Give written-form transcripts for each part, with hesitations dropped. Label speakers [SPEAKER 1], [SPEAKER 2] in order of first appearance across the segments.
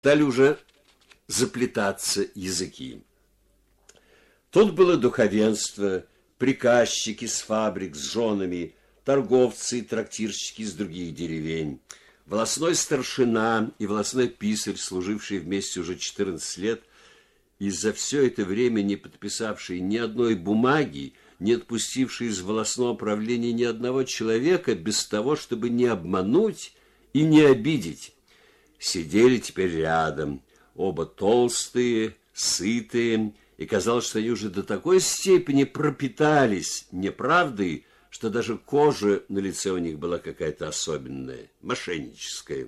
[SPEAKER 1] стали уже заплетаться языки. Тут было духовенство, приказчики с фабрик с женами, торговцы и трактирщики из других деревень, волосной старшина и волосной писарь, служившие вместе уже 14 лет, и за все это время не подписавшие ни одной бумаги, не отпустившие из волосного правления ни одного человека без того, чтобы не обмануть и не обидеть. Сидели теперь рядом, оба толстые, сытые, и казалось, что они уже до такой степени пропитались неправдой, что даже кожа на лице у них была какая-то особенная, мошенническая.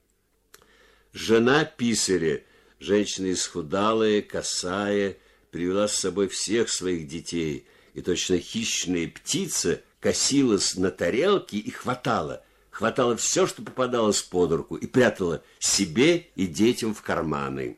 [SPEAKER 1] Жена писаря, женщина исхудалая, косая, привела с собой всех своих детей, и точно хищная птица косилась на тарелке и хватала все, что попадалось под руку, и прятала себе и детям в карманы.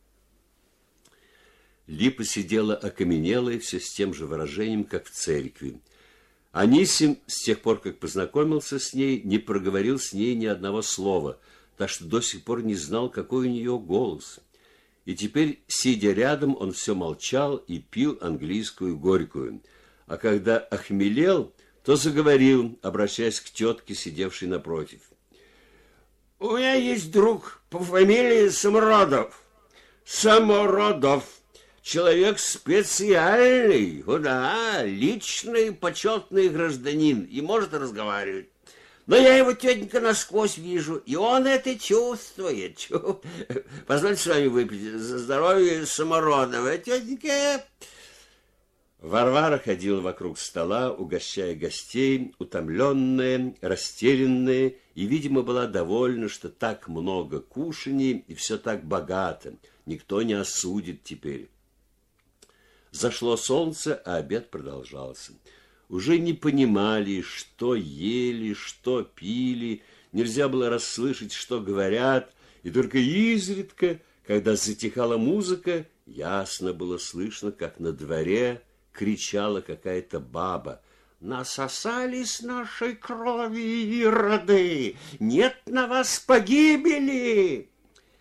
[SPEAKER 1] Липа сидела окаменелая, все с тем же выражением, как в церкви. Анисим, с тех пор, как познакомился с ней, не проговорил с ней ни одного слова, так что до сих пор не знал, какой у нее голос. И теперь, сидя рядом, он все молчал и пил английскую горькую. А когда охмелел, то заговорил, обращаясь к тетке, сидевшей напротив. «У меня есть друг по фамилии Самородов. Самородов. Человек специальный, да, личный почетный гражданин и может разговаривать. Но я его, тетенька, насквозь вижу, и он это чувствует. Позвольте с вами выпить за здоровье Самородова, тетенька». Варвара ходила вокруг стола, угощая гостей, утомленная, растерянная, и, видимо, была довольна, что так много кушаний и все так богато. Никто не осудит теперь. Зашло солнце, а обед продолжался. Уже не понимали, что ели, что пили, нельзя было расслышать, что говорят, и только изредка, когда затихала музыка, ясно было слышно, как на дворе кричала какая-то баба. «Насосались нашей крови, ироды! Нет на вас погибели!»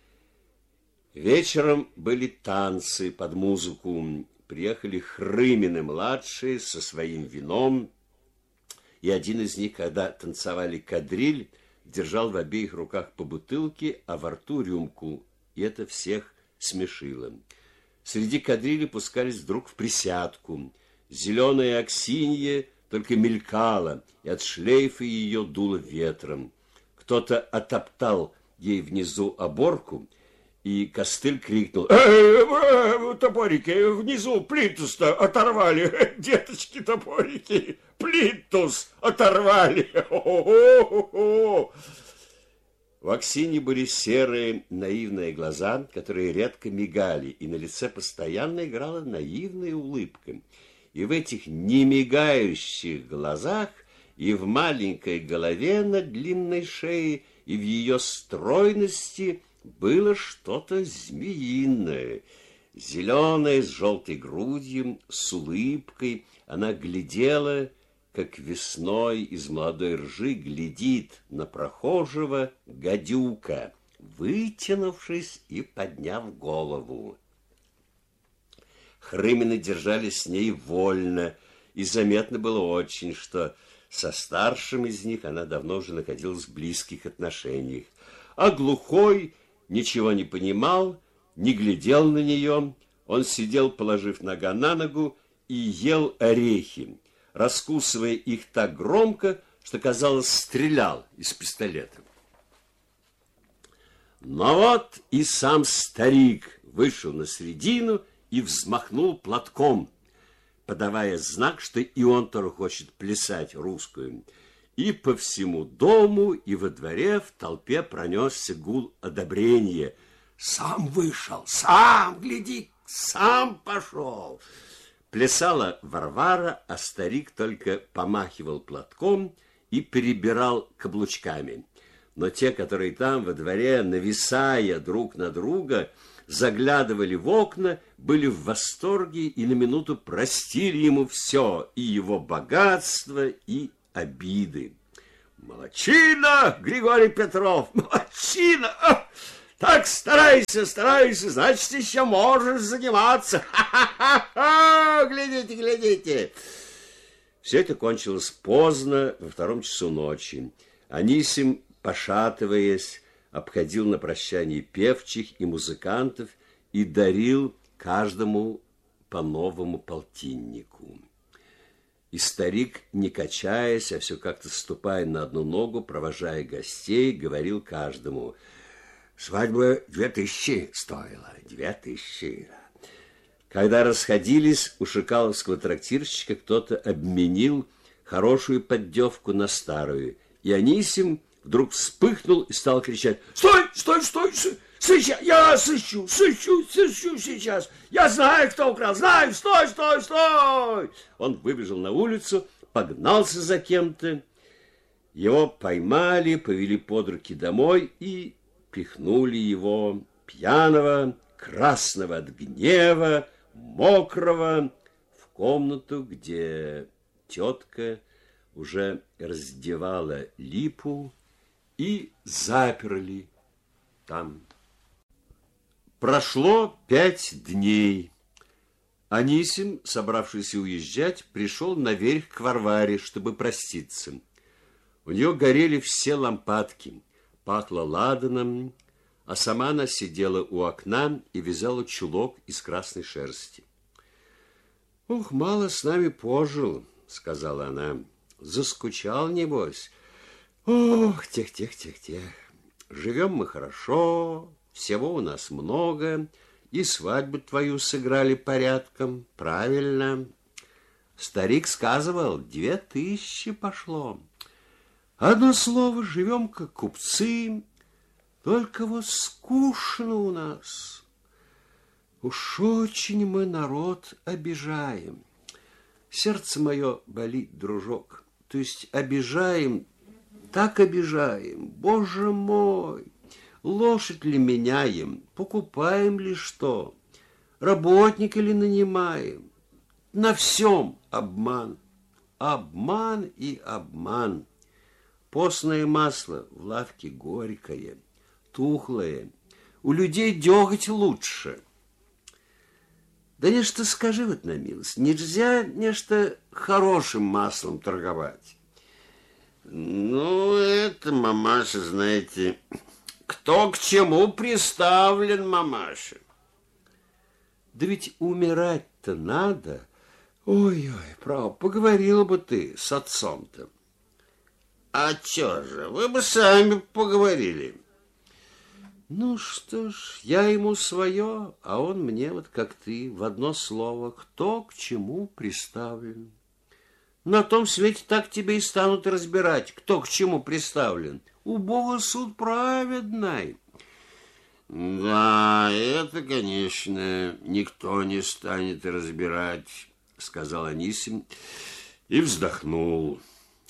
[SPEAKER 1] Вечером были танцы под музыку. Приехали Хрымины-младшие со своим вином, и один из них, когда танцевали кадриль, держал в обеих руках по бутылке, а во рту рюмку, и это всех смешило. Среди кадрили пускались вдруг в присядку. Зеленая Аксинья только мелькала, и от шлейфа ее дуло ветром. Кто-то отоптал ей внизу оборку, и костыль крикнул: топорики, внизу плинтус-то оторвали, деточки топорики, плинтус оторвали. У Аксиньи были серые наивные глаза, которые редко мигали, и на лице постоянно играла наивная улыбка. И в этих немигающих глазах, и в маленькой голове на длинной шее, и в ее стройности было что-то змеиное. Зеленая, с желтой грудью, с улыбкой, она глядела, как весной из молодой ржи глядит на прохожего гадюка, вытянувшись и подняв голову. Хрымины держались с ней вольно, и заметно было очень, что со старшим из них она давно уже находилась в близких отношениях. А глухой ничего не понимал, не глядел на нее. Он сидел, положив нога на ногу, и ел орехи, раскусывая их так громко, что, казалось, стрелял из пистолета. Но вот и сам старик вышел на середину и взмахнул платком, подавая знак, что и он тоже хочет плясать русскую. И по всему дому, и во дворе в толпе пронесся гул одобрения. «Сам вышел, сам, гляди, сам пошел!» Плясала Варвара, а старик только помахивал платком и перебирал каблучками. Но те, которые там во дворе, нависая друг на друга, заглядывали в окна, были в восторге и на минуту простили ему все, и его богатство, и обиды. «Молодчина, Григорий Петров, молодчина! Так, старайся, старайся, значит, еще можешь заниматься. Ха-ха-ха! Глядите, глядите. Все это кончилось поздно, во 2 часу ночи. Анисим, пошатываясь, обходил на прощание певчих и музыкантов и дарил каждому по новому полтиннику. И старик, не качаясь, а все как-то ступая на одну ногу, провожая гостей, говорил каждому: свадьба 2000 стоила, 2000. Когда расходились, у шикаловского трактирщика кто-то обменил хорошую поддевку на старую, и Анисим вдруг вспыхнул и стал кричать: стой, стой, стой, сейчас, я сыщу сейчас, я знаю, кто украл, знаю, стой, стой, стой. Он выбежал на улицу, погнался за кем-то, его поймали, повели под руки домой и пихнули его, пьяного, красного от гнева, мокрого, в комнату, где тетка уже раздевала Липу, и заперли там. Прошло 5 дней. Анисим, собравшийся уезжать, пришел наверх к Варваре, чтобы проститься. У нее горели все лампадки, пахло ладаном, а сама она сидела у окна и вязала чулок из красной шерсти. «Ох, мало с нами пожил», — сказала она. «Заскучал, небось. Ох, тех. Живем мы хорошо, всего у нас много, и свадьбу твою сыграли порядком, правильно. Старик сказывал, 2000 пошло. Одно слово, живем как купцы, только вот скучно у нас. Уж очень мы народ обижаем. Сердце мое болит, дружок, то есть обижаем, так обижаем, Боже мой. Лошадь ли меняем, покупаем ли что, работника ли нанимаем? На всем обман, обман и обман. Постное масло в лавке горькое, тухлое, у людей деготь лучше. Да нечто скажи вот на милость, нельзя нечто хорошим маслом торговать? Ну, это, мамаша, знаете, кто к чему приставлен, мамаша. Да ведь умирать-то надо. Ой-ой, право, поговорила бы ты с отцом-то. А чё же, вы бы сами поговорили. Ну что ж, я ему свое, а он мне, вот как ты, в одно слово, кто к чему приставлен. На том свете так тебе и станут разбирать, кто к чему приставлен. У Бога суд праведный. Да, это, конечно, никто не станет разбирать, сказал Анисим и вздохнул.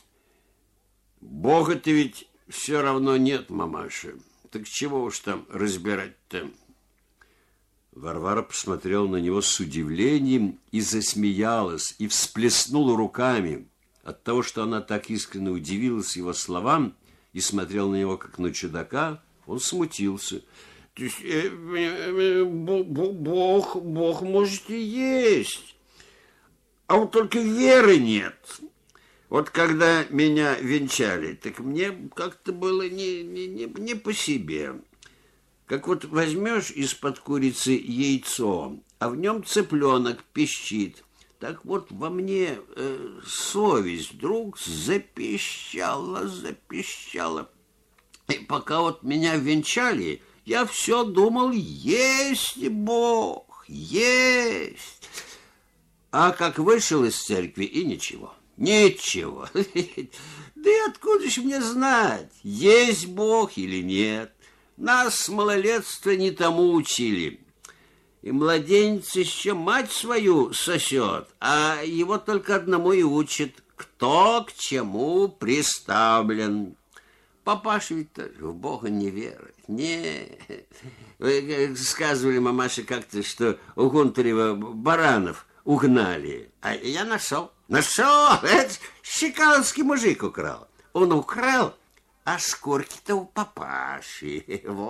[SPEAKER 1] Бога-то ведь все равно нет, мамаша. Так чего уж там разбирать-то? Варвара посмотрела на него с удивлением и засмеялась, и всплеснула руками. От того, что она так искренне удивилась его словам и смотрела на него, как на чудака, он смутился. То есть, Бог может и есть, а вот только веры нет. Вот когда меня венчали, так мне как-то было не по себе. Как вот возьмешь из-под курицы яйцо, а в нем цыпленок пищит. Так вот во мне совесть вдруг запищала. И пока вот меня венчали, я все думал, есть Бог, есть. А как вышел из церкви, и ничего. Ничего. Да и откуда ж мне знать, есть Бог или нет? Нас с малолетства не тому учили. И младенец еще мать свою сосет, а его только одному и учат, кто к чему приставлен. Папаша ведь тоже в Бога не верит. Нет. Вы сказывали, мамаша, как-то, что у Гунтарева баранов угнали. А я нашел. Это Щекаловский мужик украл. Он украл,
[SPEAKER 2] а шкурки-то у папаши.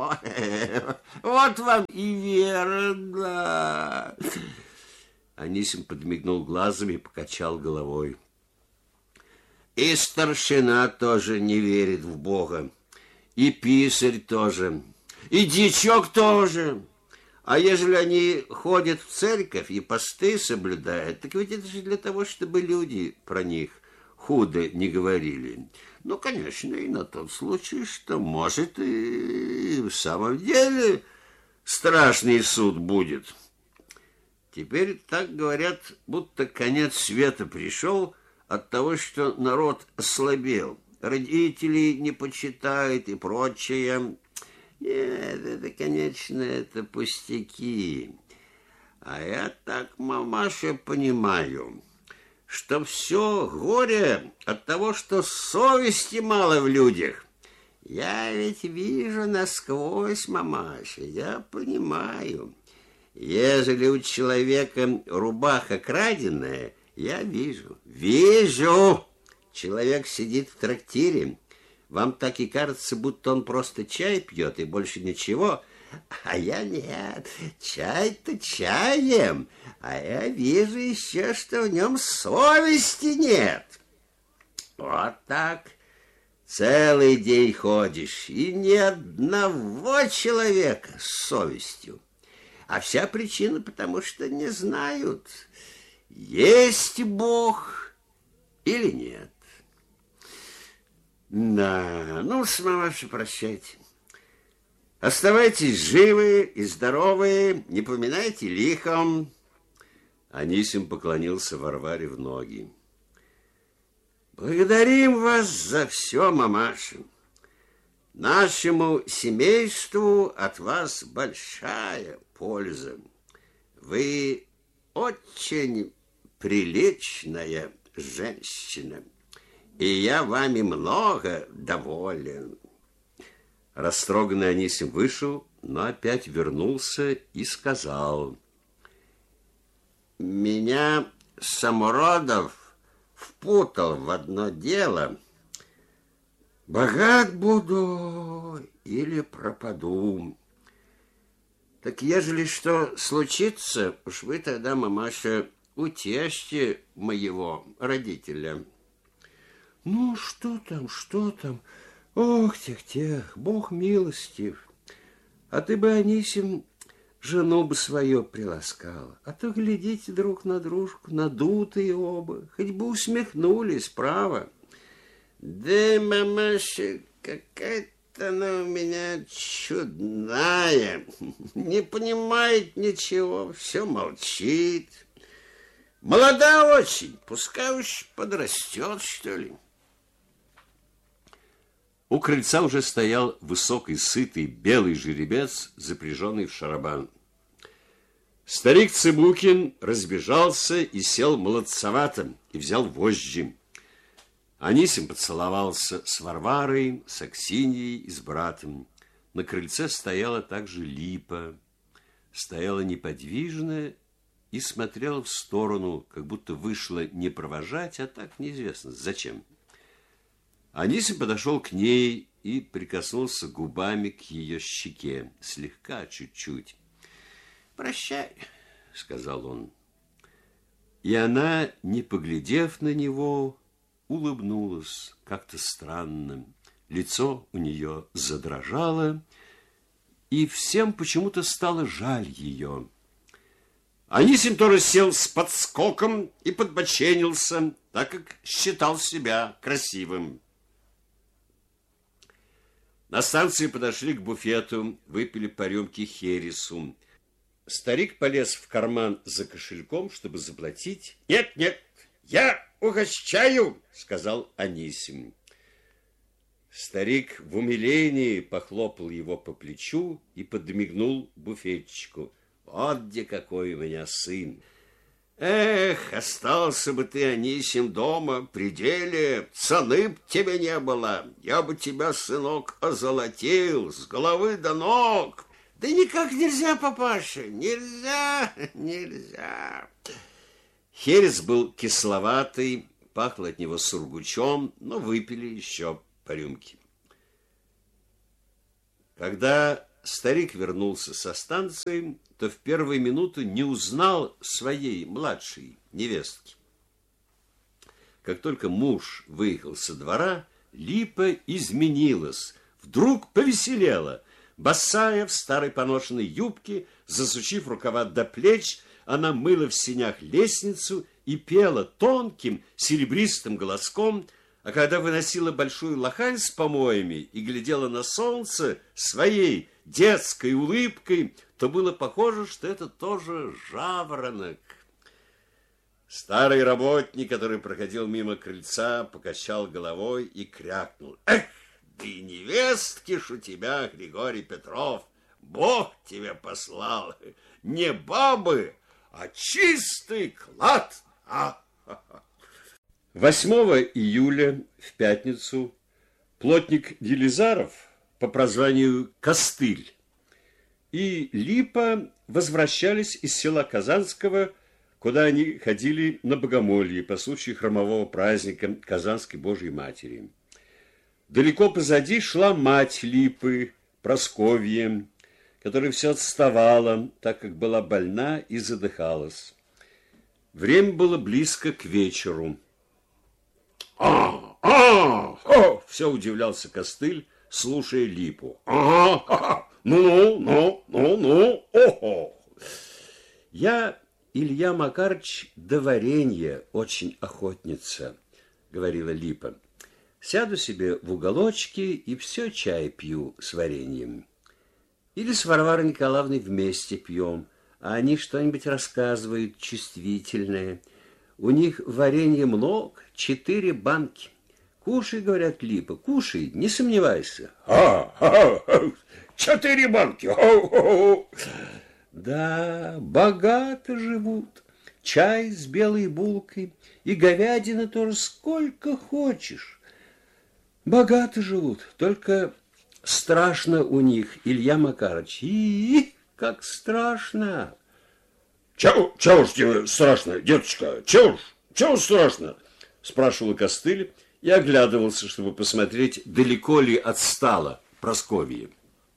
[SPEAKER 2] Вот вам и вера, да.
[SPEAKER 1] Анисим подмигнул глазом и покачал головой.
[SPEAKER 2] И старшина тоже не верит в Бога, и писарь тоже, и дьячок тоже. А ежели они ходят в церковь и посты соблюдают, так ведь это же для того, чтобы люди про них худо не говорили. Ну, конечно, и на тот случай, что, может, и в самом деле страшный суд будет. Теперь так говорят, будто конец света пришел от того, что народ ослабел. Родители не почитают и прочее. Нет, это, конечно, это пустяки. А я так, мамаша, понимаю, что все горе от того, что совести мало в людях. Я ведь вижу насквозь, мамаша, я понимаю. Ежели у человека рубаха краденая, я вижу. Человек сидит в трактире. Вам так и кажется, будто он просто чай пьет и больше ничего. А я нет, чай-то чаем, а я вижу еще, что в нем совести нет. Вот так целый день ходишь, и ни одного человека с совестью. А вся причина потому, что не знают, есть Бог или нет. Да, ну, с мамашей прощайте. Оставайтесь живы и здоровы, не поминайте лихом.
[SPEAKER 1] Анисим поклонился Варваре в ноги.
[SPEAKER 2] Благодарим вас за все, мамаша. Нашему семейству от вас большая польза. Вы очень приличная женщина, и я вами много доволен.
[SPEAKER 1] Растроганный Анисим вышел, но опять вернулся и сказал:
[SPEAKER 2] меня Самородов впутал в одно дело. Богат буду или пропаду. Так ежели что случится, уж вы тогда, мамаша, утешьте моего родителя.
[SPEAKER 3] Ну, что там? Ох, тех, Бог милостив. А ты бы, Анисим, жену бы свою приласкала. А то глядите друг на дружку, надутые оба, хоть бы усмехнулись, право.
[SPEAKER 2] Да, мамаша, какая-то она у меня чудная, не понимает ничего, все молчит. Молода очень, пускай уж подрастет, что ли.
[SPEAKER 1] У крыльца уже стоял высокий, сытый, белый жеребец, запряженный в шарабан. Старик Цыбукин разбежался и сел молодцевато, и взял вожжи. Анисим поцеловался с Варварой, с Аксиньей и с братом. На крыльце стояла также Липа, стояла неподвижно и смотрела в сторону, как будто вышла не провожать, а так неизвестно зачем. Анисим подошел к ней и прикоснулся губами к ее щеке, слегка, чуть-чуть.
[SPEAKER 2] «Прощай», —
[SPEAKER 1] сказал он. И она, не поглядев на него, улыбнулась как-то странно. Лицо у нее задрожало, и всем почему-то стало жаль ее. Анисим тоже сел с подскоком и подбоченился, так как считал себя красивым. На станции подошли к буфету, выпили по рюмке хересу. Старик полез в карман за кошельком, чтобы заплатить.
[SPEAKER 2] «Нет, я угощаю», —
[SPEAKER 1] сказал Анисим. Старик в умилении похлопал его по плечу и подмигнул буфетчику. «Вот где какой у меня сын!
[SPEAKER 2] Эх, остался бы ты, Анисим, дома, при деле, цены б тебе не было. Я бы тебя, сынок, озолотил с головы до ног». «Да никак нельзя, папаша, нельзя.
[SPEAKER 1] Херес был кисловатый, пахло от него сургучом, но выпили еще по рюмке. Когда старик вернулся со станции, то в первую минуту не узнал своей младшей невестки. Как только муж выехал со двора, Липа изменилась, вдруг повеселела. Босая в старой поношенной юбке, засучив рукава до плеч, она мыла в сенях лестницу и пела тонким серебристым голоском, а когда выносила большую лохань с помоями и глядела на солнце своей детской улыбкой, то было похоже, что это тоже жаворонок. Старый работник, который проходил мимо крыльца, покачал головой и крякнул: «Эх, да и невестки ж у тебя, Григорий Петров, Бог тебя послал, не бабы, а чистый клад!» 8 июля, в пятницу, плотник Елизаров, по прозванию Костыль, и Липа возвращались из села Казанского, куда они ходили на богомолье по случаю храмового праздника Казанской Божьей Матери. Далеко позади шла мать Липы, Прасковья, которая все отставала, так как была больна и задыхалась. Время было близко к вечеру. Все удивлялся Костыль, слушая Липу. Ну, ого. Я, Илья Макарыч, до варенья очень охотница, говорила Липа. Сяду себе в уголочке и все чай пью с вареньем. Или с Варварой Николаевной вместе пьем, а они что-нибудь рассказывают чувствительное. У них варенья много, 4 банки. Кушай, говорят, Липа, кушай, не сомневайся. 4 банки. Да, богато живут. Чай с белой булкой и говядина тоже сколько хочешь. Богато живут, только страшно у них, Илья Макарыч. Как страшно.
[SPEAKER 2] Чего ж тебе страшно, деточка? Чего страшно?
[SPEAKER 1] Спрашивал Костыль и оглядывался, чтобы посмотреть, далеко ли отстала Прасковья.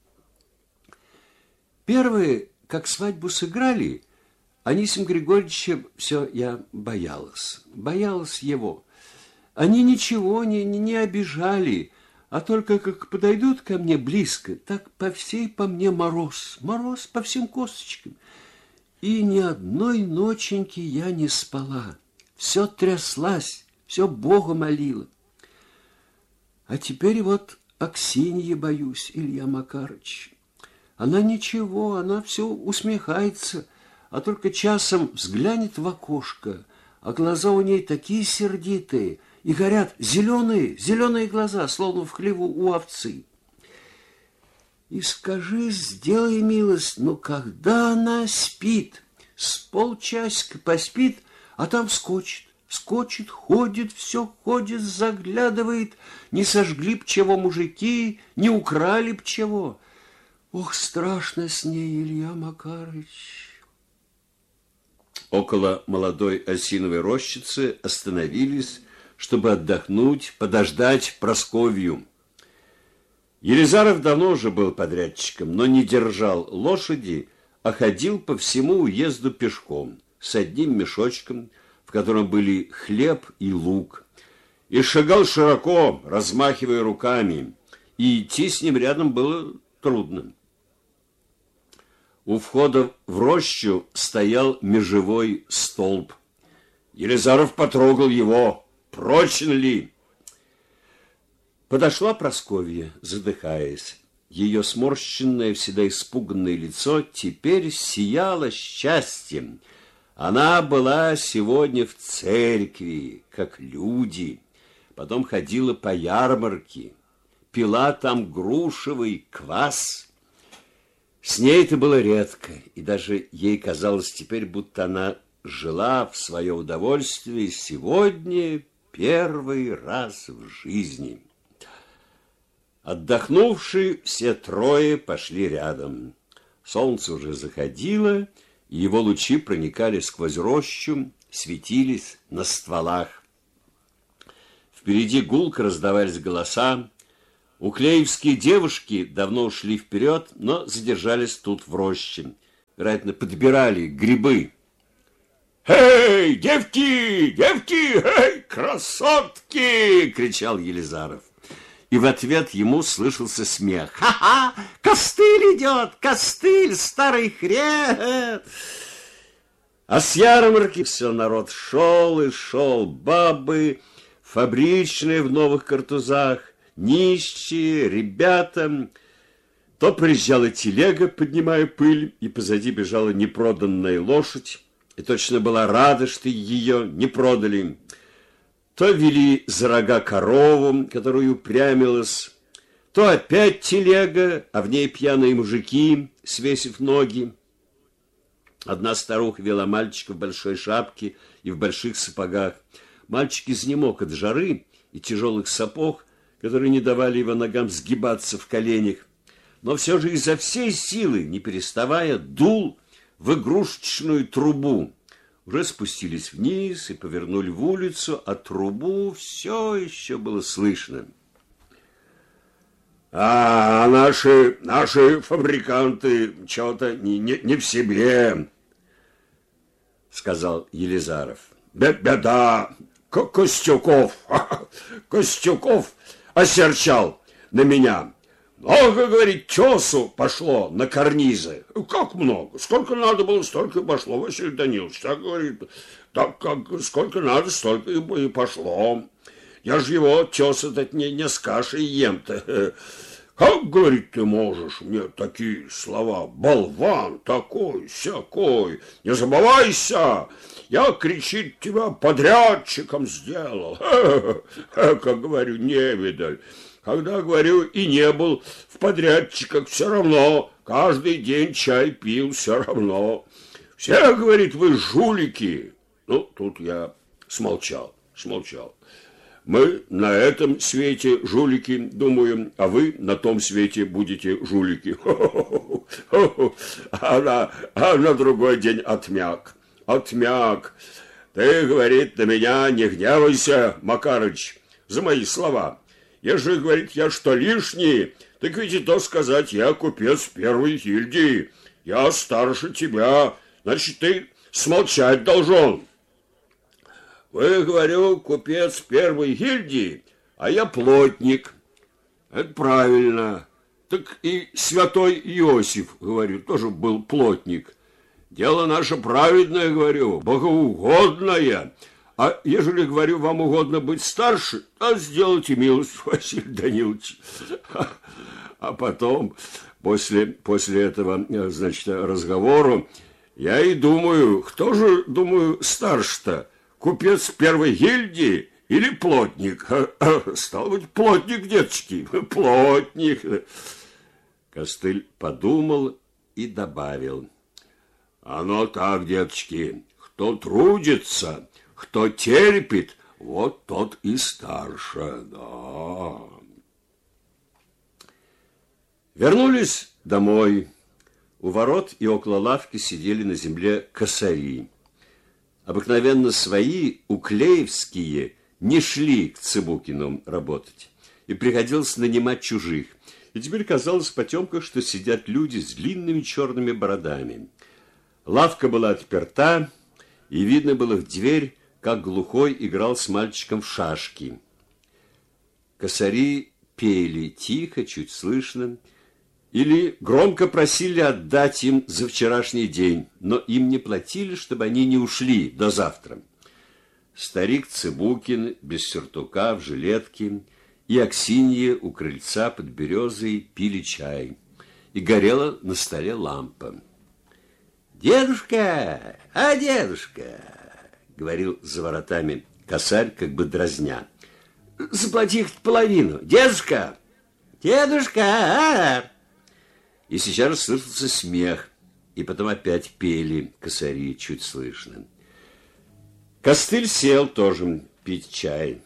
[SPEAKER 1] Первые, как свадьбу сыграли, Анисим Григорьевича все я боялась его. Они ничего не обижали, а только как подойдут ко мне близко, так по мне мороз по всем косточкам. И ни одной ноченьки я не спала, все тряслась, все Бога молила. А теперь вот Аксиньи боюсь, Илья Макарыч. Она ничего, она все усмехается, а только часом взглянет в окошко, а глаза у ней такие сердитые, и горят зеленые глаза, словно в хлеву у овцы. И скажи, сделай милость, но когда она спит, с полчасика поспит, а там скочит, ходит, заглядывает, не сожгли б чего мужики, не украли б чего. Ох, страшно с ней, Илья Макарыч. Около молодой осиновой рощицы остановились, чтобы отдохнуть, подождать Прасковью. Елизаров давно уже был подрядчиком, но не держал лошади, а ходил по всему уезду пешком, с одним мешочком, в котором были хлеб и лук, и шагал широко, размахивая руками, и идти с ним рядом было трудно. У входа в рощу стоял межевой столб. Елизаров потрогал его, прочен ли. Подошла Прасковья, задыхаясь. Ее сморщенное, всегда испуганное лицо теперь сияло счастьем. Она была сегодня в церкви, как люди. Потом ходила по ярмарке, пила там грушевый квас. С ней это было редко, и даже ей казалось теперь, будто она жила в свое удовольствие сегодня первый раз в жизни. Отдохнувшие, все трое пошли рядом. Солнце уже заходило, и его лучи проникали сквозь рощу, светились на стволах. Впереди гулко раздавались голоса, Уклеевские девушки давно ушли вперед, но задержались тут в роще. Вероятно, подбирали грибы. «Эй, девки, девки, эй, красотки!» — кричал Елизаров. И в ответ ему слышался смех. «Ха-ха! Костыль идет! Костыль, старый хрен!» А с ярмарки все народ шел и шел. Бабы, фабричные в новых картузах, нищие, ребята. То приезжала телега, поднимая пыль, и позади бежала непроданная лошадь, и точно была рада, что ее не продали. То вели за рога корову, которую упрямилась, то опять телега, а в ней пьяные мужики, свесив ноги. Одна старуха вела мальчика в большой шапке и в больших сапогах. Мальчик изнемог от жары и тяжелых сапог, которые не давали его ногам сгибаться в коленях, но все же изо всей силы, не переставая, дул в игрушечную трубу. Уже спустились вниз и повернули в улицу, а трубу все еще было слышно.
[SPEAKER 2] А наши фабриканты что-то не в себе, сказал Елизаров. Беда, Костюков осерчал на меня. Много, говорит, тесу пошло на карнизы. Как много? Сколько надо было, столько и пошло, Василий Данилович. Так, говорит, так как сколько надо, столько и пошло. Я же его теса-то не с кашей ем-то. Как, говорит, ты можешь мне такие слова? Болван такой, сякой. Не забывайся. Я, кричит, тебя подрядчиком сделал. Как говорю, невидаль. Когда, говорю, и не был в подрядчиках, все равно, каждый день чай пил, все равно. Все, говорит, вы жулики. Ну, тут я смолчал. Мы на этом свете жулики, думаю, а вы на том свете будете жулики. А на другой день отмяк. Ты, говорит, на меня не гневайся, Макарыч, за мои слова. Ежели, говорит, я что лишний, так ведь и то сказать, я купец первой гильдии. Я старше тебя, значит, ты смолчать должен. Вы, говорю, купец первой гильдии, а я плотник. Это правильно. Так и святой Иосиф, говорю, тоже был плотник. Дело наше праведное, говорю, богоугодное. А ежели, говорю, вам угодно быть старше, то сделайте милость, Василий Данилович. А потом, после этого, значит, разговору, я и думаю, кто же, думаю, старше-то? Купец первой гильдии или плотник? Стал быть, плотник, деточки, плотник. Костыль подумал и добавил. Оно так, деточки, кто трудится, кто терпит, вот тот и старше, да.
[SPEAKER 1] Вернулись домой. У ворот и около лавки сидели на земле косари. Обыкновенно свои, уклеевские, не шли к Цыбукину работать, и приходилось нанимать чужих. И теперь казалось в потемках, что сидят люди с длинными черными бородами. Лавка была отперта, и видно было в дверь, как глухой играл с мальчиком в шашки. Косари пели тихо, чуть слышно, или громко просили отдать им за вчерашний день, но им не платили, чтобы они не ушли до завтра. Старик Цыбукин без сюртука, в жилетке, и Аксинья у крыльца под березой пили чай, и горела на столе лампа.
[SPEAKER 3] Дедушка, говорил за воротами косарь, как бы дразня. Заплати их половину. Дедушка! И сейчас слышался смех, и потом опять пели косари, чуть слышно. Костыль сел тоже пить чай.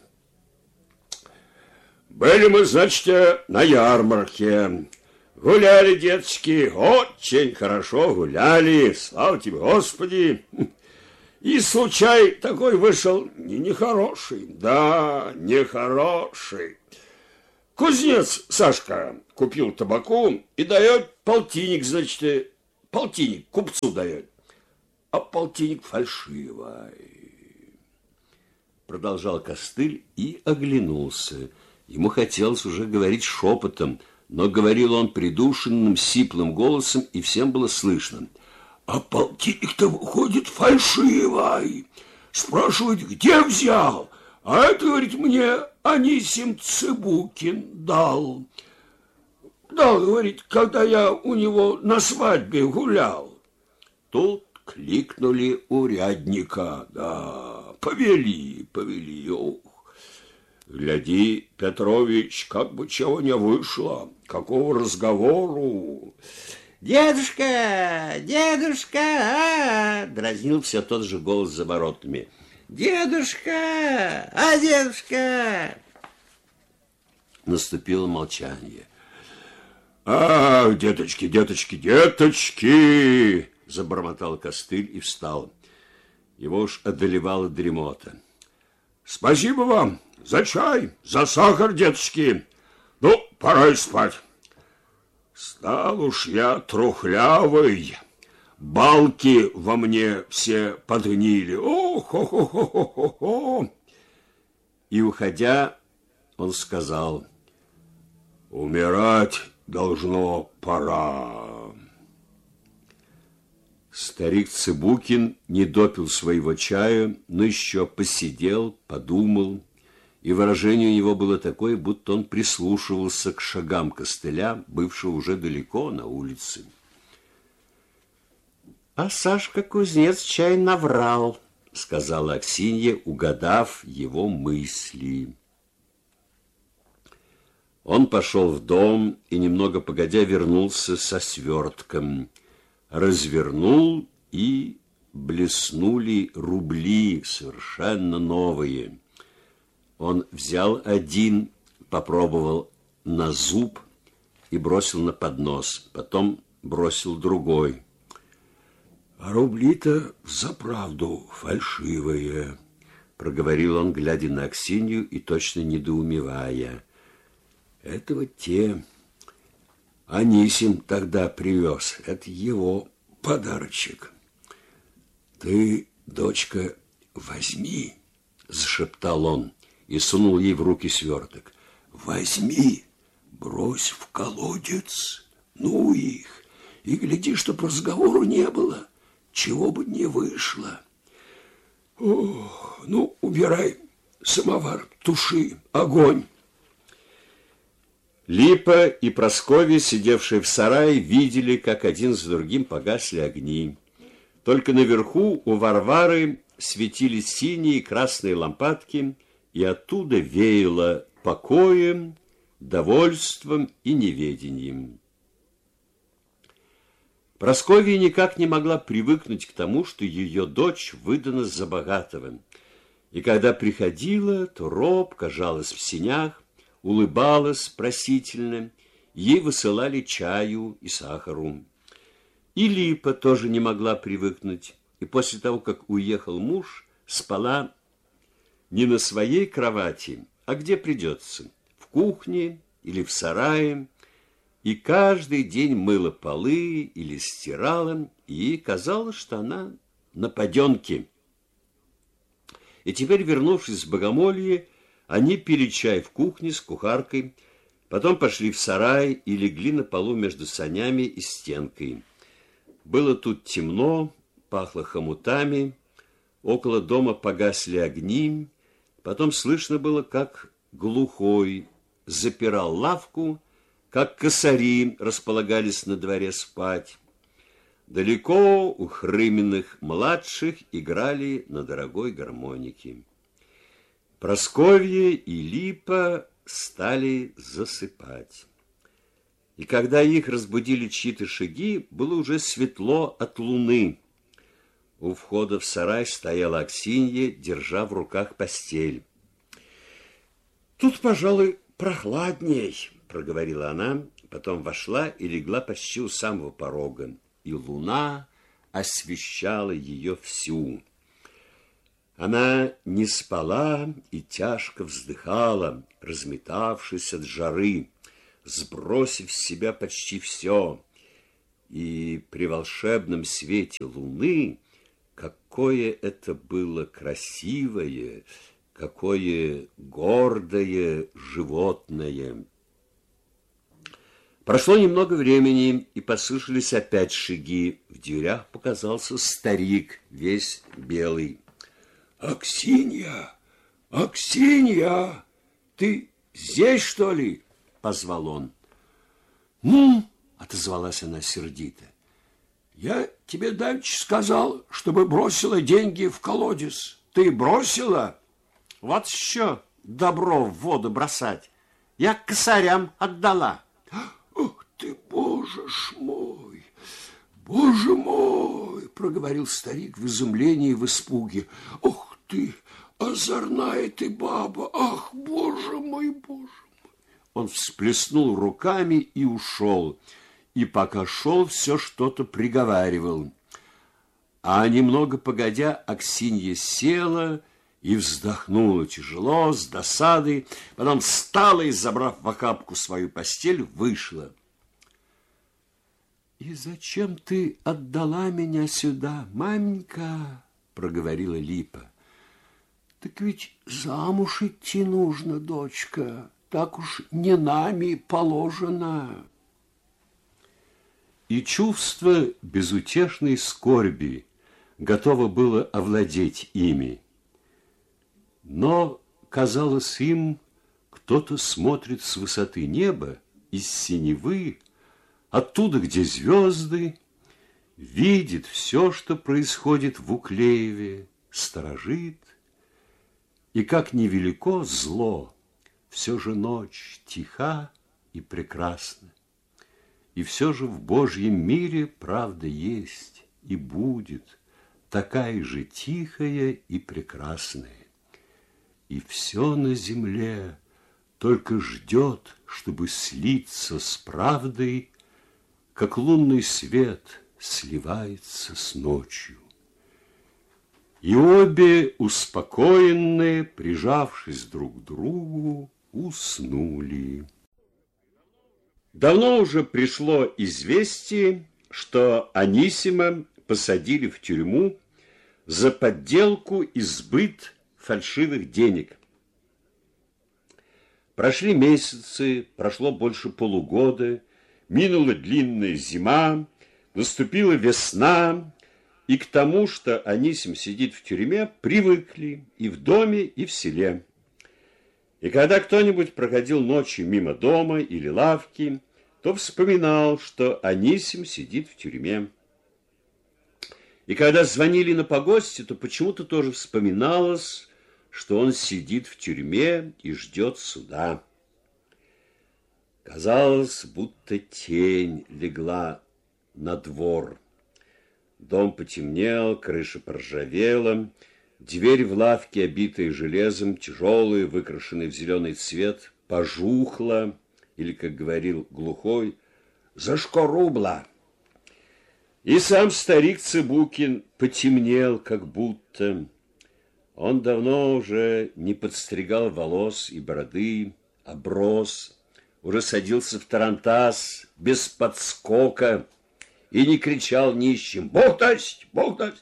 [SPEAKER 2] Были мы, значит, на ярмарке. Гуляли, деточки, очень хорошо гуляли, слава тебе, Господи. И случай такой вышел нехороший, да, нехороший.
[SPEAKER 3] Кузнец Сашка купил табаку и дает полтинник, значит, полтинник купцу дает. А полтинник фальшивый.
[SPEAKER 1] Продолжал Костыль и оглянулся. Ему хотелось уже говорить шепотом, но говорил он придушенным, сиплым голосом, и всем было слышно.
[SPEAKER 3] А полтинник-то выходит фальшивый. Спрашивает, где взял? А это, говорит, мне Анисим Цыбукин дал. Дал, говорит, когда я у него на свадьбе гулял. Тут кликнули урядника, да, повели. Ох, гляди, Петрович, как бы чего не вышло, какого разговору.
[SPEAKER 2] Дедушка, дразнил все тот же голос за воротами. Дедушка, дедушка.
[SPEAKER 1] Наступило молчание.
[SPEAKER 3] Ах, деточки, забормотал Костыль и встал. Его уж одолевала дремота. Спасибо вам за чай, за сахар, деточки. Ну, пора и спать. Стал уж я трухлявый. Балки во мне все подгнили. Ох.
[SPEAKER 1] И, уходя, он сказал:
[SPEAKER 3] умирать должно пора.
[SPEAKER 1] Старик Цыбукин не допил своего чая, но еще посидел, подумал, и выражение у него было такое, будто он прислушивался к шагам Костыля, бывшего уже далеко на улице.
[SPEAKER 2] А Сашка кузнец чай наврал,
[SPEAKER 1] сказала Аксинья, угадав его мысли. Он пошел в дом и, немного погодя, вернулся со свертком. Развернул, и блеснули рубли, совершенно новые. Он взял один, попробовал на зуб и бросил на поднос. Потом бросил другой.
[SPEAKER 3] А рубли-то взаправду фальшивые,
[SPEAKER 1] проговорил он, глядя на Аксинью и точно недоумевая.
[SPEAKER 3] Это вот те Анисим тогда привез. Это его подарочек. Ты, дочка, возьми,
[SPEAKER 1] зашептал он и сунул ей в руки сверток.
[SPEAKER 3] Возьми, брось в колодец, ну их, и гляди, чтоб разговору не было, чего бы не вышло. Ох, ну, убирай самовар, туши огонь.
[SPEAKER 1] Липа и Прасковья, сидевшие в сарае, видели, как один за другим погасли огни. Только наверху у Варвары светились синие и красные лампадки, и оттуда веяло покоем, довольством и неведением. Прасковья никак не могла привыкнуть к тому, что ее дочь выдана за богатого. И когда приходила, то робко жалась в сенях, улыбалась просительно, ей высылали чаю и сахару. И Липа тоже не могла привыкнуть, и после того, как уехал муж, спала не на своей кровати, а где придется, в кухне или в сарае, и каждый день мыла полы или стирала, и ей казалось, что она на поденке. И теперь, вернувшись с Богомолья, они пили чай в кухне с кухаркой, потом пошли в сарай и легли на полу между санями и стенкой. Было тут темно, пахло хомутами, около дома погасли огни, потом слышно было, как глухой запирал лавку, как косари располагались на дворе спать. Далеко у Хрыминых младших играли на дорогой гармонике. Прасковья и Липа стали засыпать. И когда их разбудили чьи-то шаги, было уже светло от луны. У входа в сарай стояла Аксинья, держа в руках постель.
[SPEAKER 3] «Тут, пожалуй, прохладней»,
[SPEAKER 1] — проговорила она, потом вошла и легла почти у самого порога, и луна освещала ее всю. Она не спала и тяжко вздыхала, разметавшись от жары, сбросив с себя почти все. И при волшебном свете луны какое это было красивое, какое гордое животное. Прошло немного времени, и послышались опять шаги. В дверях показался старик, весь белый.
[SPEAKER 3] Аксинья, Аксинья, ты здесь, что ли? Позвал он. Ну, отозвалась она сердито. Я тебе давеча сказал, чтобы бросила деньги в колодец. Ты бросила?
[SPEAKER 2] Вот еще добро в воду бросать. Я к косарям отдала.
[SPEAKER 3] Ох ты, боже ж мой, боже мой, проговорил старик в изумлении и в испуге. Ох ты, озорная ты баба, ах, боже мой, боже мой.
[SPEAKER 1] Он всплеснул руками и ушел. И пока шел, все что-то приговаривал. А немного погодя, Аксинья села и вздохнула тяжело, с досадой, потом встала и, забрав в охапку свою постель, вышла.
[SPEAKER 3] «И зачем ты отдала меня сюда, маменька?» — проговорила Липа. «Так ведь замуж идти нужно, дочка, так уж не нами положено».
[SPEAKER 1] И чувство безутешной скорби готово было овладеть ими. Но, казалось им, кто-то смотрит с высоты неба, из синевы, оттуда, где звезды, видит все, что происходит в Уклееве, сторожит. И как невелико зло, все же ночь тиха и прекрасна. И все же в Божьем мире правда есть и будет, такая же тихая и прекрасная. И все на земле только ждет, чтобы слиться с правдой, как лунный свет сливается с ночью. И обе, успокоенные, прижавшись друг к другу, уснули. Давно уже пришло известие, что Анисима посадили в тюрьму за подделку и сбыт фальшивых денег. Прошли месяцы, прошло больше полугода, минула длинная зима, наступила весна, и к тому, что Анисим сидит в тюрьме, привыкли и в доме, и в селе. И когда кто-нибудь проходил ночью мимо дома или лавки, то вспоминал, что Анисим сидит в тюрьме. И когда звонили на погосте, то почему-то тоже вспоминалось, что он сидит в тюрьме и ждет суда. Казалось, будто тень легла на двор. Дом потемнел, крыша поржавела, дверь в лавке, обитая железом, тяжелая, выкрашенная в зеленый цвет, пожухла, или, как говорил глухой, зашкорубла. И сам старик Цыбукин потемнел, как будто. Он давно уже не подстригал волос и бороды, оброс, уже садился в тарантас без подскока и не кричал нищим: «Бог даст! Бог даст!».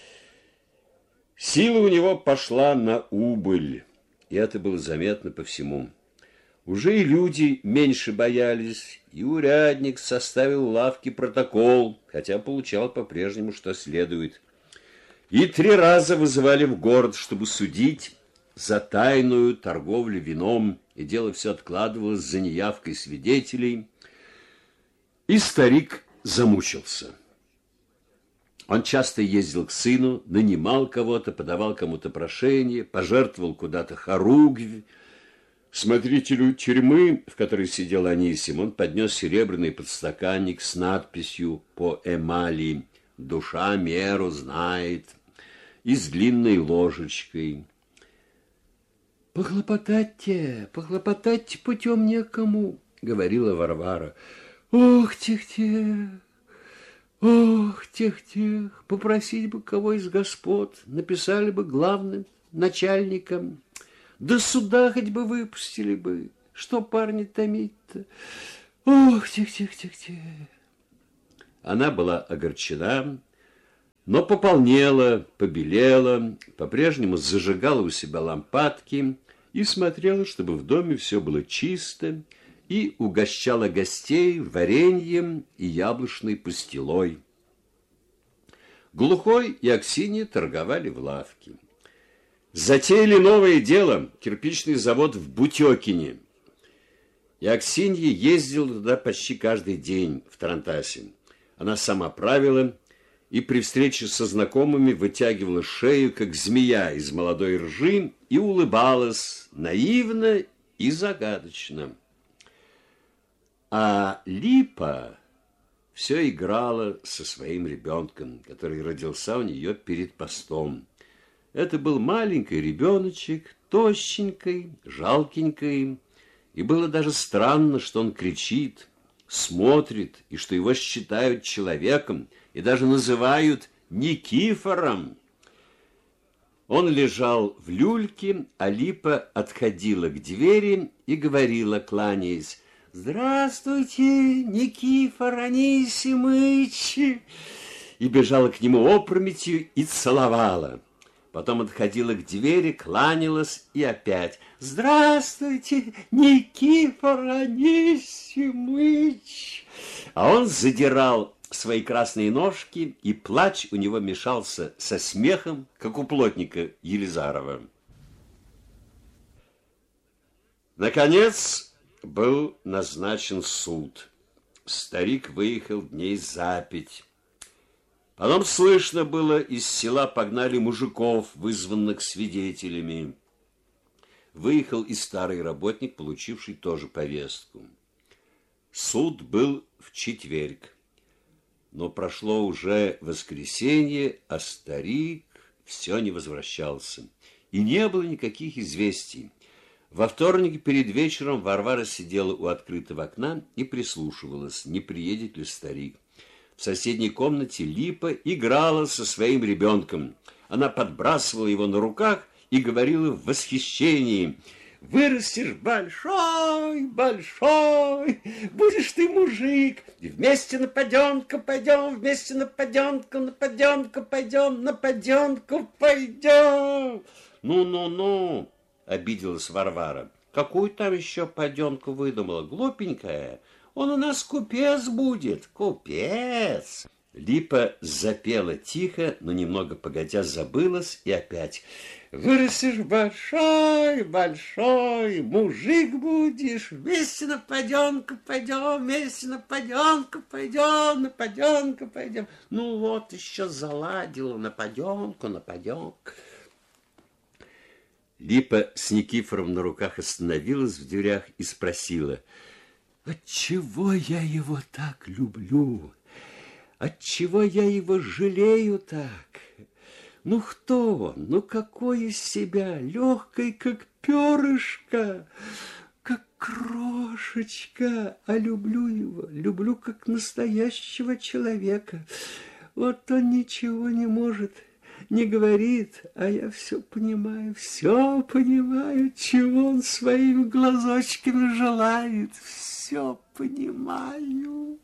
[SPEAKER 1] Сила у него пошла на убыль, и это было заметно по всему. Уже и люди меньше боялись, и урядник составил в лавке протокол, хотя получал по-прежнему, что следует. И 3 раза вызывали в город, чтобы судить за тайную торговлю вином, и дело все откладывалось за неявкой свидетелей. И старик замучился. Он часто ездил к сыну, нанимал кого-то, подавал кому-то прошение, пожертвовал куда-то хоругвь. Смотрителю тюрьмы, в которой сидел Анисим, он поднес серебряный подстаканник с надписью по эмали «Душа меру знает» и с длинной ложечкой.
[SPEAKER 3] Похлопотать путем некому», — говорила Варвара. «Ох, тех-те, Ох, тех, попросить бы кого из господ, написали бы главным начальником, да суда хоть бы выпустили бы. Что парни томить-то? Ох, тех.
[SPEAKER 1] Она была огорчена, но пополнела, побелела, по-прежнему зажигала у себя лампадки и смотрела, чтобы в доме все было чисто, и угощала гостей вареньем и яблочной пастилой. Глухой и Аксинья торговали в лавке. Затеяли новое дело – кирпичный завод в Бутёкине. И Аксинья ездила туда почти каждый день в тарантасе. Она сама правила и при встрече со знакомыми вытягивала шею, как змея из молодой ржи, и улыбалась наивно и загадочно. А Липа все играла со своим ребенком, который родился у нее перед постом. Это был маленький ребеночек, тощенький, жалкенький, и было даже странно, что он кричит, смотрит, и что его считают человеком, и даже называют Никифором. Он лежал в люльке, а Липа отходила к двери и говорила, кланяясь: «Здравствуйте, Никифор Анисимыч!» и бежала к нему опрометью и целовала. Потом отходила к двери, кланялась и опять: «Здравствуйте, Никифор Анисимыч!» А он задирал свои красные ножки, и плач у него мешался со смехом, как у плотника Елизарова. Наконец был назначен суд. Старик выехал дней за 5. Потом слышно было, из села погнали мужиков, вызванных свидетелями. Выехал и старый работник, получивший тоже повестку. Суд был в четверг. Но прошло уже воскресенье, а старик все не возвращался. И не было никаких известий. Во вторник перед вечером Варвара сидела у открытого окна и прислушивалась, не приедет ли старик. В соседней комнате Липа играла со своим ребенком. Она подбрасывала его на руках и говорила в восхищении: «Вырастешь большой, будешь ты мужик, и вместе на паденку пойдем, вместе на паденку пойдем». «Ну», обиделась Варвара. «Какую там еще паденку выдумала, глупенькая? Он у нас купец будет, купец!» Липа запела тихо, но немного погодя забылась и опять: «Вырастешь большой, мужик будешь, вместе на паденку пойдем, вместе на паденку пойдем. Ну вот еще заладила на паденку». Липа с Никифором на руках остановилась в дверях и спросила: «Отчего я его так люблю? Отчего я его жалею так? Ну кто он? Ну какой из себя? Легкий, как перышко, как крошечка. А люблю его, люблю как настоящего человека. Вот он ничего не может, не говорит, а я все понимаю, чего он своими глазочками желает, все понимаю».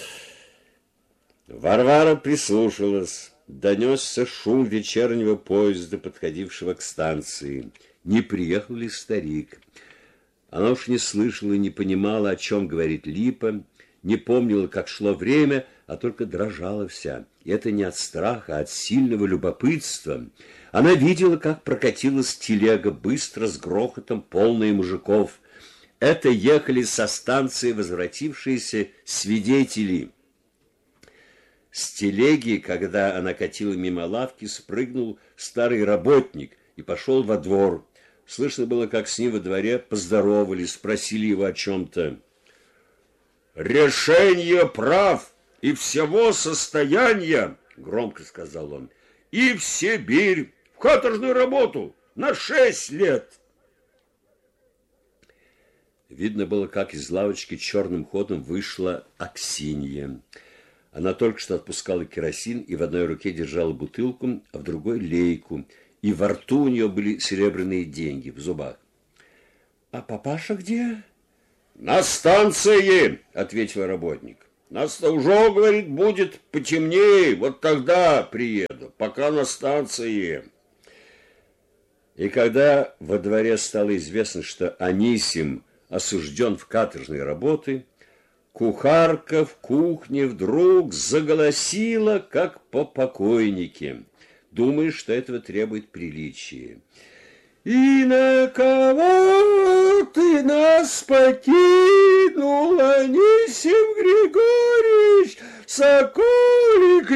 [SPEAKER 1] Варвара прислушалась. Донесся шум вечернего поезда, подходившего к станции. Не приехал ли старик? Она уж не слышала и не понимала, о чем говорит Липа, не помнила, как шло время, а только дрожала вся. И это не от страха, а от сильного любопытства. Она видела, как прокатилась телега, быстро, с грохотом, полная мужиков. Это ехали со станции возвратившиеся свидетели. С телеги, когда она катила мимо лавки, спрыгнул старый работник и пошел во двор. Слышно было, как с ним во дворе поздоровались, спросили его о чем-то. «Решение прав и всего состояния», — громко сказал он, — «и в Сибирь, в каторжную работу на 6 лет». Видно было, как из лавочки черным ходом вышла Аксинья. Она только что отпускала керосин и в одной руке держала бутылку, а в другой лейку. И во рту у нее были серебряные деньги в зубах.
[SPEAKER 3] А папаша где?
[SPEAKER 2] На станции, ответил работник. Нас-то уже, говорит, будет потемнее, вот тогда приеду, пока на станции.
[SPEAKER 1] И когда во дворе стало известно, что Анисим осужден в каторжные работы, кухарка в кухне вдруг заголосила, как по покойнике, думая, что этого требует приличия.
[SPEAKER 3] И на кого ты нас покинул, Анисим Григорьевич, соколик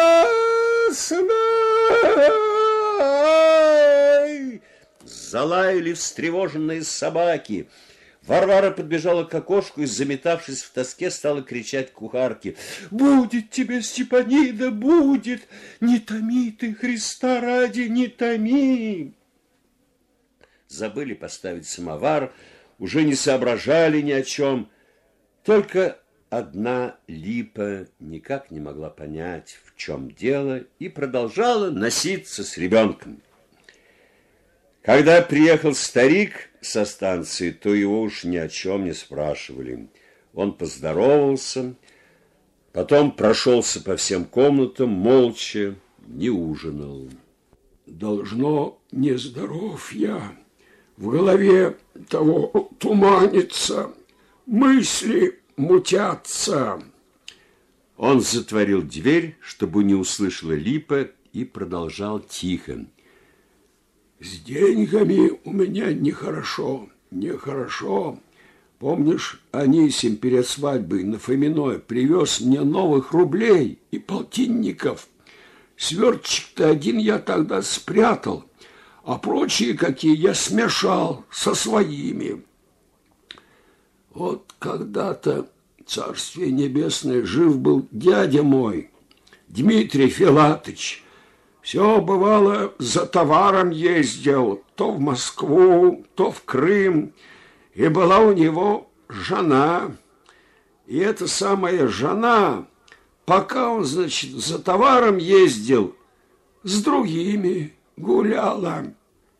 [SPEAKER 3] ясный?
[SPEAKER 1] Залаяли встревоженные собаки. Варвара подбежала к окошку и, заметавшись в тоске, стала кричать кухарке:
[SPEAKER 3] «Будет тебе, Степанида, будет! Не томи ты, Христа ради, не томи!»
[SPEAKER 1] Забыли поставить самовар, уже не соображали ни о чем. Только одна Липа никак не могла понять, в чем дело, и продолжала носиться с ребенком. Когда приехал старик со станции, то его уж ни о чем не спрашивали. Он поздоровался, потом прошелся по всем комнатам, молча, не ужинал.
[SPEAKER 3] «Должно, нездоров я, в голове того туманится, мысли мутятся».
[SPEAKER 1] Он затворил дверь, чтобы не услышала Липа, и продолжал тихо:
[SPEAKER 3] «С деньгами у меня нехорошо, нехорошо. Помнишь, Анисим перед свадьбой на Фоминой привез мне новых рублей и полтинников? Свертчик-то один я тогда спрятал, а прочие какие я смешал со своими. Вот когда-то, царствие небесное, жив был дядя мой, Дмитрий Филатыч. Все, бывало, за товаром ездил, то в Москву, то в Крым, и была у него жена. И эта самая жена, пока он, значит, за товаром ездил, с другими гуляла.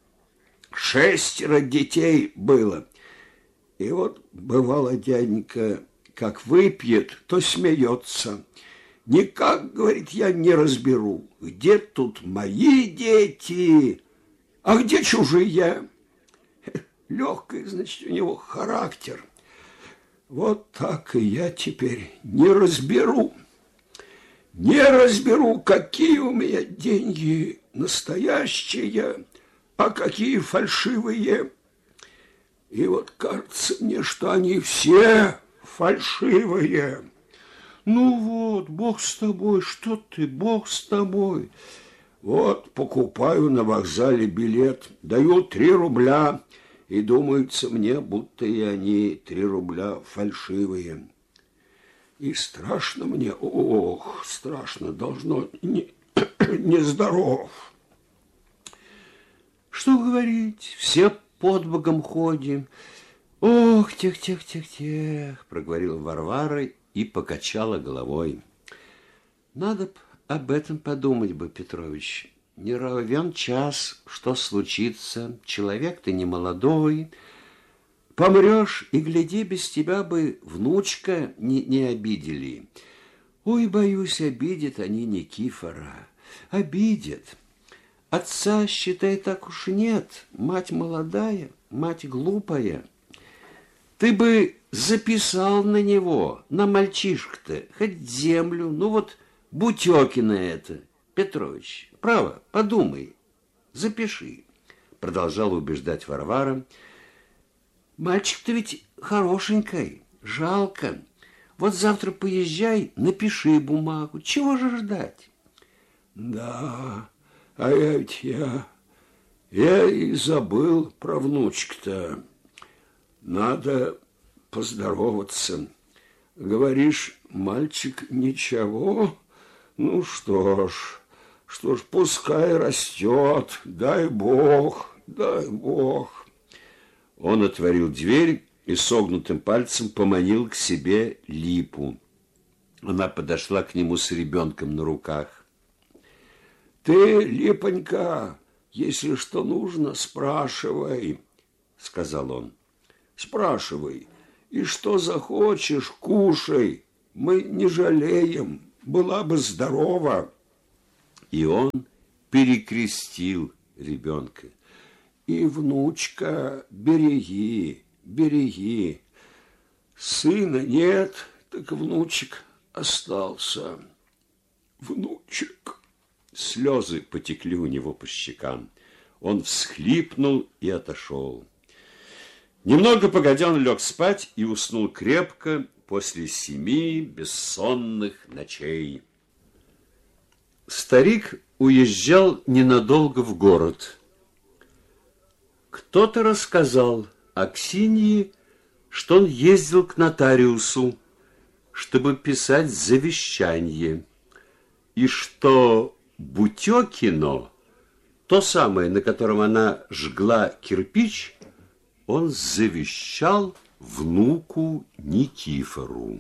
[SPEAKER 3] 6 детей было. И вот, бывало, дяденька, как выпьет, то смеется. Никак, говорит, я не разберу, где тут мои дети, а где чужие. Легкий, значит, у него характер. Вот так и я теперь не разберу. Не разберу, какие у меня деньги настоящие, а какие фальшивые. И вот кажется мне, что они все фальшивые. Ну вот, Бог с тобой, что ты, Бог с тобой. Вот покупаю на вокзале билет, даю 3 рубля, и думается мне, будто и они 3 рубля фальшивые. И страшно мне, ох, страшно, должно нездоров. Что говорить, все под Богом ходим. Ох, тех, проговорила Варвара и покачала головой. Надо б об этом подумать бы, Петрович. Не ровен час, что случится. Человек ты не молодой. Помрешь, и, гляди, без тебя бы внучка не обидели. Ой, боюсь, обидят они Никифора. Обидят. Отца, считай, так уж нет. Мать молодая, мать глупая. Ты бы записал на него, на мальчишку-то, хоть землю, ну вот Бутёкина это, Петрович, право, подумай, запиши, продолжала убеждать Варвара. Мальчик-то ведь хорошенький, жалко. Вот завтра поезжай, напиши бумагу, чего же ждать? Да, а я и забыл про внучку-то. Надо поздороваться. Говоришь, мальчик ничего? Ну что ж, пускай растет, дай Бог, дай Бог. Он отворил дверь и согнутым пальцем поманил к себе Липу.
[SPEAKER 1] Она подошла к нему с ребенком на руках.
[SPEAKER 3] Ты, Липонька, если что нужно, спрашивай, сказал он. Спрашивай, и что захочешь, кушай. Мы не жалеем, была бы здорова.
[SPEAKER 1] И он перекрестил ребенка.
[SPEAKER 3] И, внучка, береги, береги. Сына нет, так внучек остался. Внучек.
[SPEAKER 1] Слезы потекли у него по щекам. Он всхлипнул и отошел. Немного погодя, он лег спать и уснул крепко после 7 бессонных ночей. Старик уезжал ненадолго в город. Кто-то рассказал Аксинье, что он ездил к нотариусу, чтобы писать завещание, и что Бутёкино, то самое, на котором она жгла кирпич, он завещал внуку Никифору.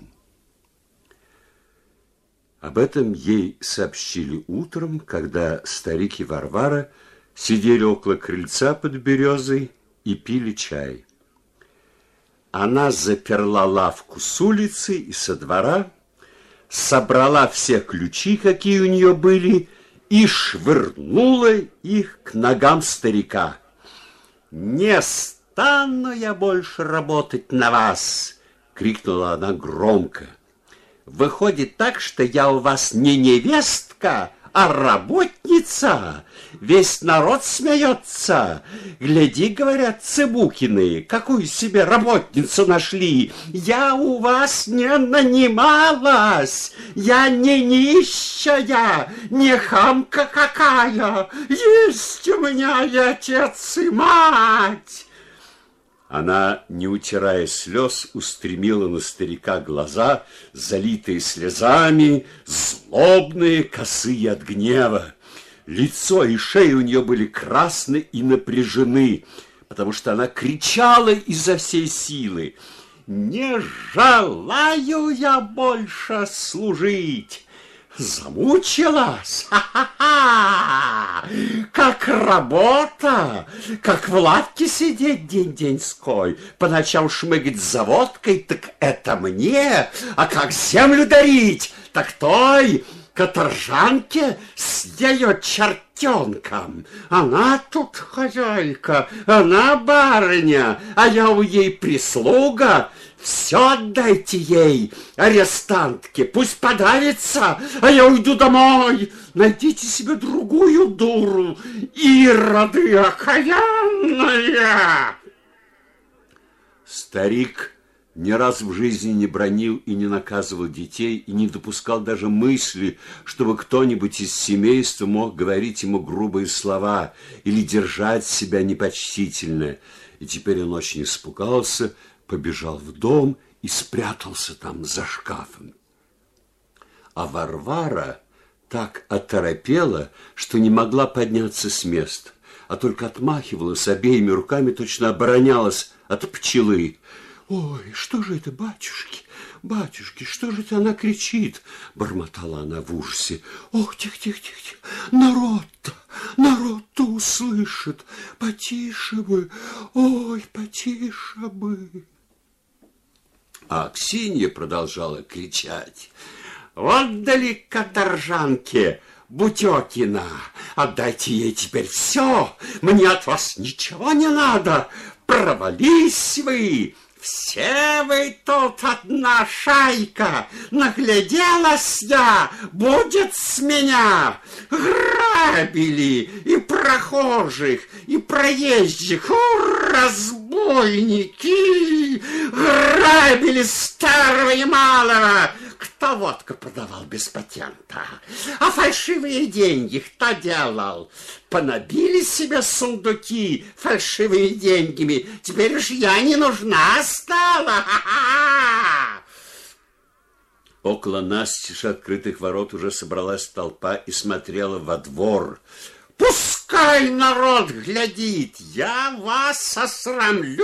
[SPEAKER 1] Об этом ей сообщили утром, когда старик и Варвара сидели около крыльца под березой и пили чай. Она заперла лавку с улицы и со двора, собрала все ключи, какие у нее были, и швырнула их к ногам старика. «Не стану я больше работать на вас!» — крикнула она громко. «Выходит так, что я у вас не невестка, а работница. Весь народ смеется. Гляди, говорят, Цыбукины, какую себе работницу нашли. Я у вас не нанималась. Я не нищая, не хамка какая. Есть у меня и отец, и мать». Она, не утирая слез, устремила на старика глаза, залитые слезами, злобные, косые от гнева. Лицо и шея у нее были красны и напряжены, потому что она кричала изо всей силы: «Не желаю я больше служить! Замучилась? Ха-ха-ха! Как работа! Как в лавке сидеть день-деньской, по ночам шмыгать за водкой, так это мне, а как землю дарить, так той каторжанке с ее чертенком. Она тут хозяйка, она барыня, а я у ей прислуга. Все отдайте ей, арестантке, пусть подавится, а я уйду домой. Найдите себе другую дуру, ироды окаянная!» Старик ни раз в жизни не бранил и не наказывал детей, и не допускал даже мысли, чтобы кто-нибудь из семейства мог говорить ему грубые слова или держать себя непочтительно. И теперь он очень испугался, побежал в дом и спрятался там за шкафом. А Варвара так оторопела, что не могла подняться с места, а только отмахивалась обеими руками, точно оборонялась от пчелы. «Ой, что же это, батюшки, батюшки, что же это она кричит?» — бормотала она в ужасе. «Ох, тихо, народ-то услышит, потише бы, ой, потише бы». А Аксинья продолжала кричать: «Отдали каторжанке Бутёкина, отдайте ей теперь все, мне от вас ничего не надо, провались вы! Все вы тут одна шайка, нагляделась я, будет с меня. Грабили и прохожих, и проезжих, разбойники, грабили старого и малого. Кто водку продавал без патента? А фальшивые деньги кто делал? Понабили себе сундуки фальшивыми деньгами. Теперь уж я не нужна стала. Около настежь открытых ворот уже собралась толпа и смотрела во двор. «Пускай народ глядит, я вас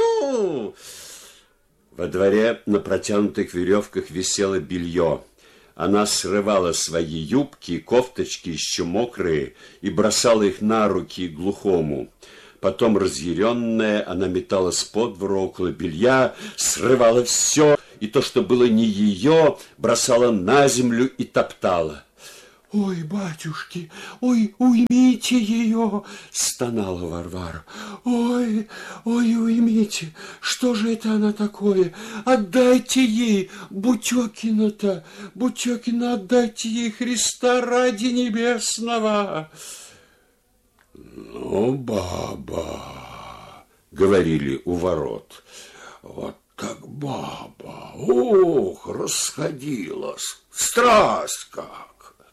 [SPEAKER 1] осрамлю!» Во дворе на протянутых веревках висело белье. Она срывала свои юбки и кофточки еще мокрые и бросала их на руки глухому. Потом, разъяренная, она металась по двору около белья, срывала все, и то, что было не ее, бросала на землю и топтала.
[SPEAKER 3] «Ой, батюшки, ой, уймите ее!» — стонала Варвара. «Ой, ой, уймите! Что же это она такое? Отдайте ей! Бутекина-то! Бутекина, отдайте ей Христа ради небесного!»
[SPEAKER 2] «Ну, баба!» — говорили у ворот. «Вот так баба! Ох, расходилась! Страсть как!»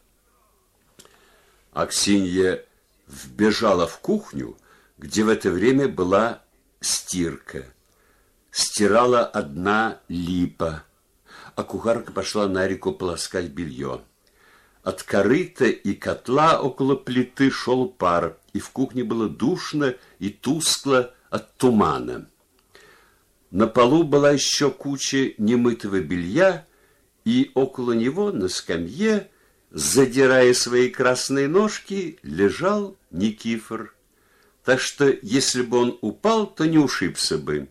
[SPEAKER 1] Аксинья вбежала в кухню, где в это время была стирка. Стирала одна Липа, а кухарка пошла на реку полоскать белье. От корыта и котла около плиты шел пар, и в кухне было душно и тускло от тумана. На полу была еще куча немытого белья, и около него на скамье, задирая свои красные ножки, лежал Никифор. Так что, если бы он упал, то не ушибся бы.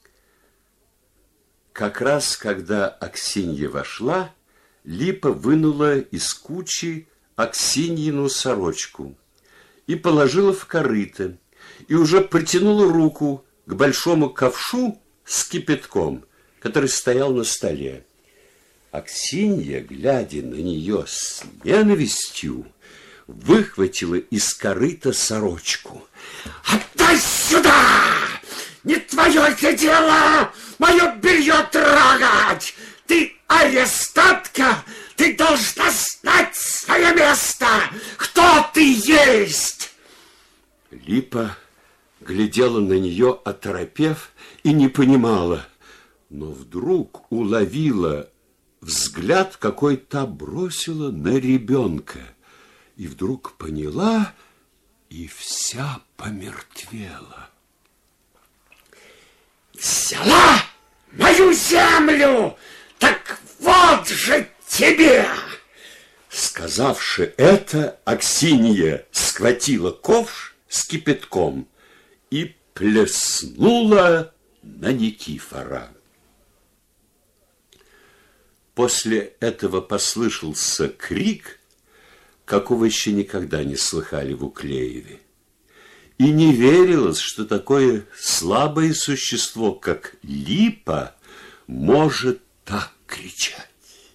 [SPEAKER 1] Как раз, когда Аксинья вошла, Липа вынула из кучи Аксиньину сорочку и положила в корыто, и уже протянула руку к большому ковшу с кипятком, который стоял на столе. Аксинья, глядя на нее с ненавистью, выхватила из корыта сорочку.
[SPEAKER 2] «Отдай сюда! Не твое это дело мое белье трогать! Ты арестантка! Ты должна знать свое место! Кто ты есть?»
[SPEAKER 1] Липа глядела на нее, оторопев, и не понимала, но вдруг уловила взгляд, какой та бросила на ребенка, и вдруг поняла, и вся помертвела.
[SPEAKER 2] «Взяла мою землю! Так вот же тебе!»
[SPEAKER 1] Сказавши это, Аксинья схватила ковш с кипятком и плеснула на Никифора. После этого послышался крик, какого еще никогда не слыхали в Уклееве. И не верилось, что такое слабое существо, как Липа, может так кричать.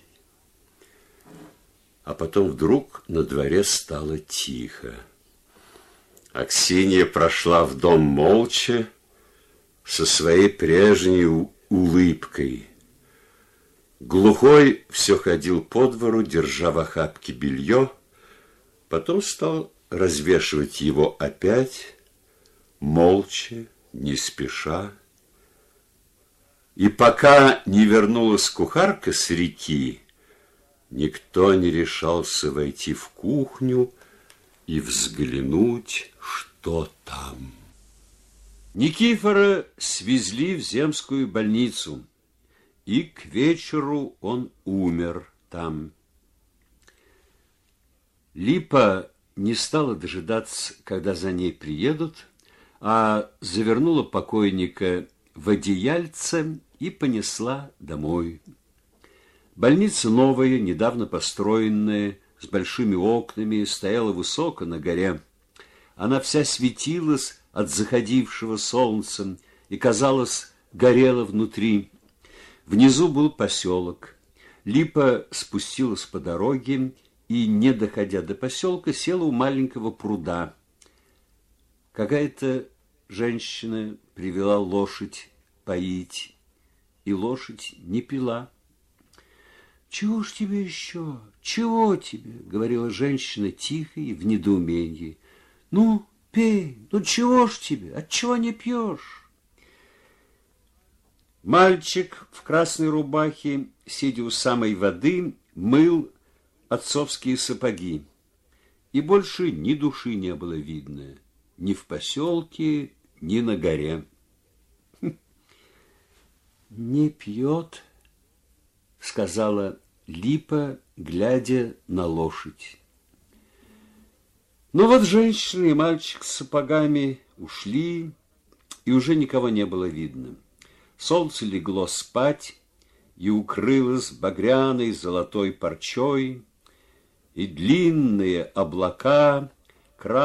[SPEAKER 1] А потом вдруг на дворе стало тихо. Аксинья прошла в дом молча, со своей прежней улыбкой. Глухой все ходил по двору, держа в охапке белье, потом стал развешивать его опять, молча, не спеша. И пока не вернулась кухарка с реки, никто не решался войти в кухню и взглянуть, что там. Никифора свезли в земскую больницу, и к вечеру он умер там. Липа не стала дожидаться, когда за ней приедут, а завернула покойника в одеяльце и понесла домой. Больница новая, недавно построенная, с большими окнами, стояла высоко на горе. Она вся светилась от заходившего солнца и, казалось, горела внутри. Внизу был поселок. Липа спустилась по дороге и, не доходя до поселка, села у маленького пруда. Какая-то женщина привела лошадь поить, и лошадь не пила. «Чего ж тебе еще? Чего тебе?» — говорила женщина тихо и в недоумении. «Ну, пей, ну чего ж тебе? Отчего не пьешь?» Мальчик в красной рубахе, сидя у самой воды, мыл отцовские сапоги. И больше ни души не было видно, ни в поселке, ни на горе. «Не пьет», — сказала
[SPEAKER 3] Липа, глядя на лошадь. Ну вот женщина и мальчик с сапогами ушли, и уже никого не было видно. Солнце легло спать и укрылось багряной золотой парчой, и длинные облака